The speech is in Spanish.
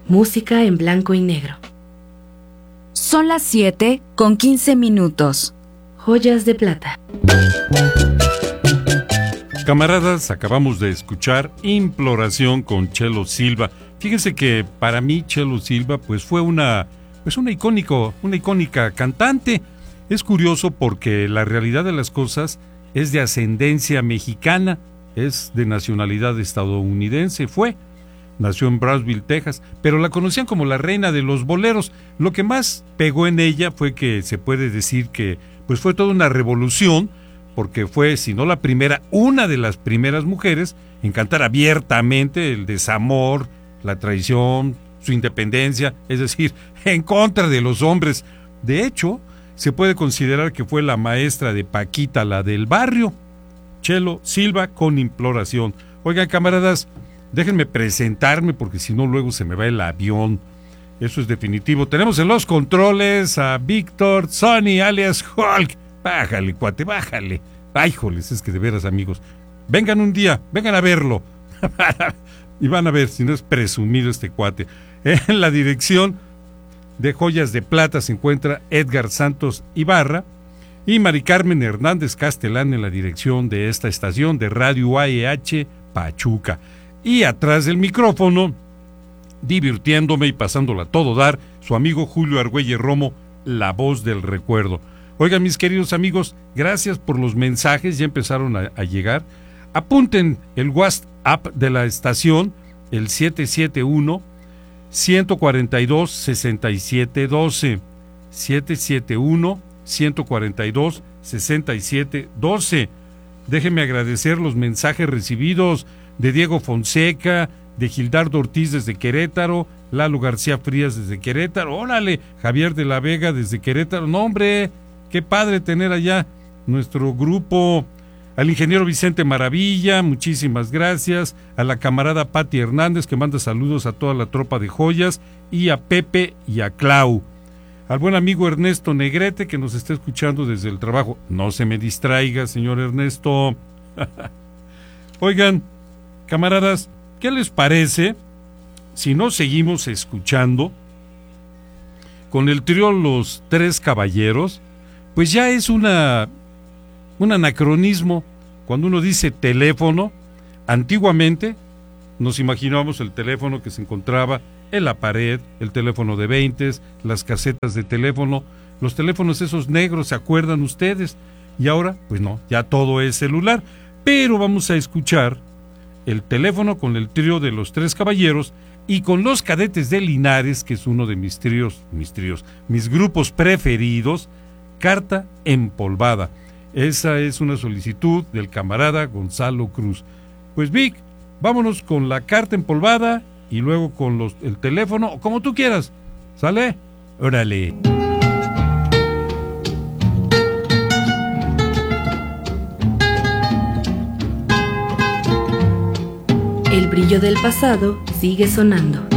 música en blanco y negro. Son las 7:15. Joyas de plata. Camaradas, acabamos de escuchar Imploración con Chelo Silva. Fíjense que para mí Chelo Silva pues fue una icónica cantante. Es curioso porque la realidad de las cosas es de ascendencia mexicana, es de nacionalidad estadounidense, nació en Brownsville, Texas, pero la conocían como la reina de los boleros. Lo que más pegó en ella fue que se puede decir que pues fue toda una revolución, porque fue, si no la primera, una de las primeras mujeres en cantar abiertamente el desamor, la traición, su independencia, es decir, en contra de los hombres. De hecho, se puede considerar que fue la maestra de Paquita, la del barrio. Chelo Silva con Imploración. Oigan, camaradas, déjenme presentarme porque si no luego se me va el avión. Eso es definitivo. Tenemos en los controles a Víctor Sonny alias Hulk. Bájale, cuate, bájale. Ay, joles, es que de veras, amigos. Vengan un día, vengan a verlo. Y van a ver si no es presumido este cuate. En la dirección de Joyas de Plata se encuentra Edgar Santos Ibarra y Mari Carmen Hernández Castelán en la dirección de esta estación de Radio AEH Pachuca. Y atrás del micrófono, divirtiéndome y pasándola a todo dar, su amigo Julio Argüelles Romo, la voz del recuerdo. Oigan, mis queridos amigos, gracias por los mensajes, ya empezaron a llegar. Apunten el WhatsApp de la estación, el 771-142-6712. 771-142-6712. Déjenme agradecer los mensajes recibidos de Diego Fonseca, de Gildardo Ortiz desde Querétaro, Lalo García Frías desde Querétaro, órale, Javier de la Vega desde Querétaro. No, hombre, qué padre tener allá nuestro grupo. Al ingeniero Vicente Maravilla, muchísimas gracias. A la camarada Pati Hernández, que manda saludos a toda la tropa de joyas, y a Pepe y a Clau. Al buen amigo Ernesto Negrete, que nos está escuchando desde el trabajo. No se me distraiga, señor Ernesto. Oigan, camaradas, ¿qué les parece si no seguimos escuchando con el trío Los Tres Caballeros? Pues ya es un anacronismo. Cuando uno dice teléfono, antiguamente nos imaginábamos el teléfono que se encontraba en la pared, el teléfono de 20, las casetas de teléfono, los teléfonos esos negros, ¿se acuerdan ustedes? Y ahora, pues no, ya todo es celular. Pero vamos a escuchar el teléfono con el trío de Los Tres Caballeros y con Los Cadetes de Linares, que es uno de mis grupos preferidos, Carta Empolvada. Esa es una solicitud del camarada Gonzalo Cruz. Pues Vic, vámonos con la Carta Empolvada y luego con el teléfono, como tú quieras. ¿Sale? Órale. El brillo del pasado sigue sonando.